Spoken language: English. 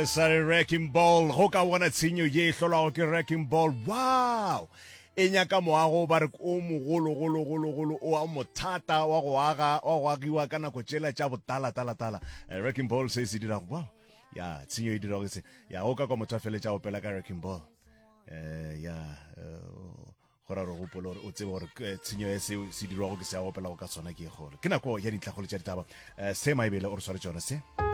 Sare Wrecking Ball go ka bona tshenyo ye hlolwa ke Wrecking Ball. Wow, e nyaka moago ba re o mogolo o a mothata wa go agiwa ka nako tšela tša botala tala. Wrecking Ball se se dira wow ya tshenyo e dira go se ya go ka kwa motho fele tša opela ka Wrecking Ball. Ya gora re gopolo o tsebe gore tshenyo e se dirwa go ke se opela go ka tsona ke gore ke nako ya ditlhagolo tša ditaba se maibele o re sware tsona se